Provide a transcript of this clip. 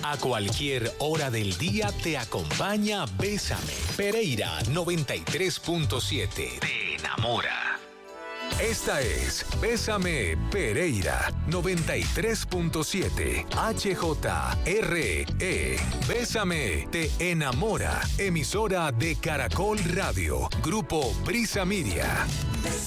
A cualquier hora del día te acompaña Bésame. Pereira 93.7. Te enamora. Esta es Bésame Pereira 93.7 HJRE. Bésame te enamora. Emisora de Caracol Radio. Grupo Brisa Media.